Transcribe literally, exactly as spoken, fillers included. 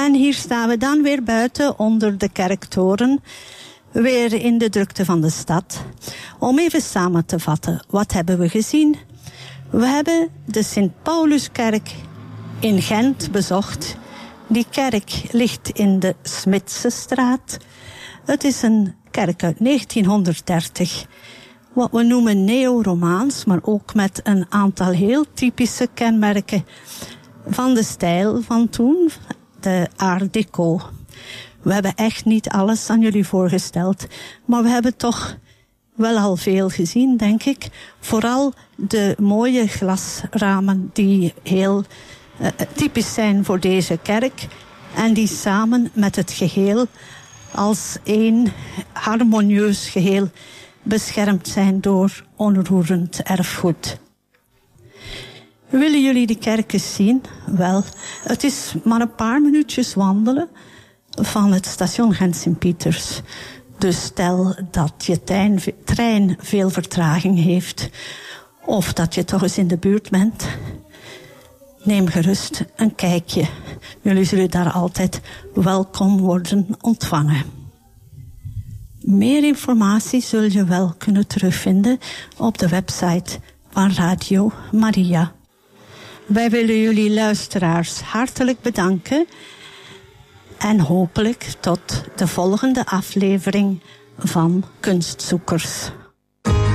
En hier staan we dan weer buiten onder de kerktoren, weer in de drukte van de stad. Om even samen te vatten, wat hebben we gezien? We hebben de Sint-Pauluskerk in Gent bezocht. Die kerk ligt in de Smitsestraat. Het is een kerk uit negentienhonderddertig. Wat we noemen neo-romaans, maar ook met een aantal heel typische kenmerken van de stijl van toen, de Art Deco. We hebben echt niet alles aan jullie voorgesteld, maar we hebben toch wel al veel gezien, denk ik. Vooral de mooie glasramen die heel uh, typisch zijn voor deze kerk en die samen met het geheel als één harmonieus geheel beschermd zijn door onroerend erfgoed. Willen jullie de kerk eens zien? Wel, het is maar een paar minuutjes wandelen van het station Gent-Sint-Pieters. Dus stel dat je trein, trein veel vertraging heeft, of dat je toch eens in de buurt bent, neem gerust een kijkje. Jullie zullen daar altijd welkom worden ontvangen. Meer informatie zul je wel kunnen terugvinden op de website van Radio Maria. Wij willen jullie luisteraars hartelijk bedanken en hopelijk tot de volgende aflevering van Kunstzoekers.